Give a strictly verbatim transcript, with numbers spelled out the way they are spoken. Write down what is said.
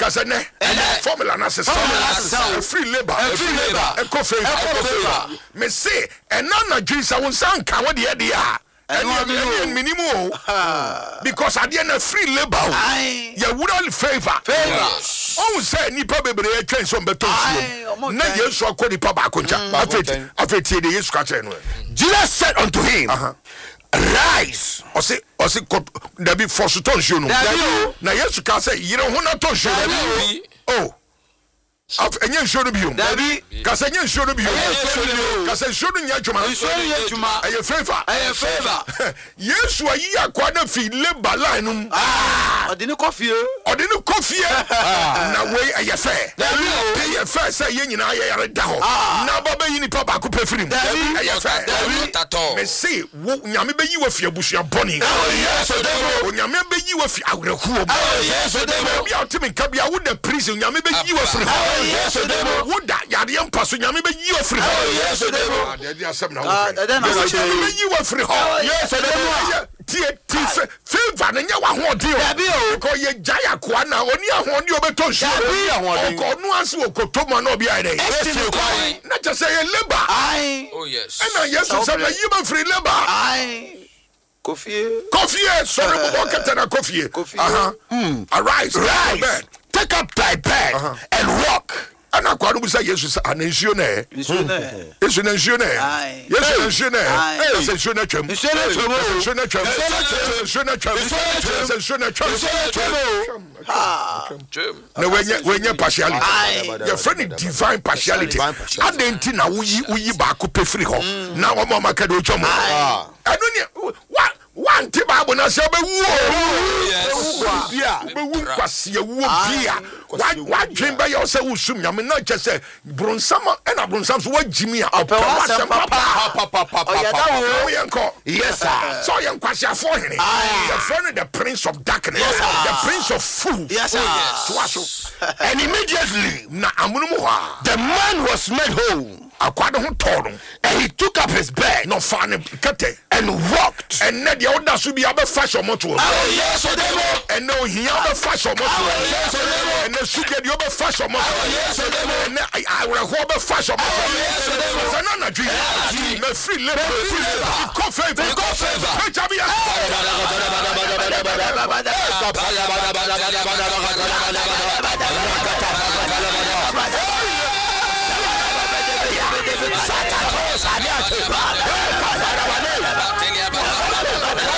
kasane formula na sesa free labor free labor eco favor me say enana jinsa won san ka wo de de a eni minimum because at the end of free labor ya would favor favor oh say nipa bebre atwen so beton so na Yesu akodi pa ba koncha afeti afeti de Yesu ka che no Jesus said unto him rise or say or say there be for ton show no na Yesu ka say yire ho na ton show oh af enye show no bi o ka say enye show no bi o ka say show no nya djuma aye favor aye favor Yesu ayi akwa na fi labor line num ah odini coffee odini coffee na we aye fair aye fair say ye nyina aye yare da ho na baba yi ni pa ba ko prefirim aye fair me say wo nyame be yi wa fi abusua boni Yesu dem nyame be yi wa fi awreku Yesu dem bia otimi ka bia wo da prison nyame be yi wa fi Yes, demo. Woda yade mpaso nyame be yi ofri ho. Yes, demo. Ade ade asem na wo. Ade na wo che. Be yi ofri ho. Yes, demo. Tie tie favor na nya wa ho ode o. Ko ye jaya kwa na oni ahon ni obeto nsu. Ko nu ase okotomo na obi aide. Na je say labor. Ai. Oh yes. And na Yesu say na yi ba free labor. Ai. Kofie. Kofie. Sorry mo ketana kofie. Aha. Arise. Rise. Take up thy bed uh-huh. and walk. And I quite say Jesus an insurer. It's an insurer. Yes, an insurer. Yes, an insurer. No, when you when you partiality, your friend divine partiality. I didn't think now we we back up free home. Now I'm on kado chomo. I don't what. One tiba na se be wo bia be wu kwase wo bia wa dwen be yo se wo sum nyame na che se bronsam e na bronsam so wagimi a opawasem papa papa papa o yenko yes sir so yen kwase afo hene the friend the prince of darkness the prince of fool yes sir and immediately na amunum ho the man was made whole akwado ho toro and he took up his bed no fa ne kete and walked and na dia oda so bia be fashion moto oh yes so demo and no he be fashion moto oh yes so demo and na sugar dia be fashion moto oh yes so demo and I will ho be fashion moto oh yes so demo so na na dwi me free labor free labor go favor go favor pechabia Satatos,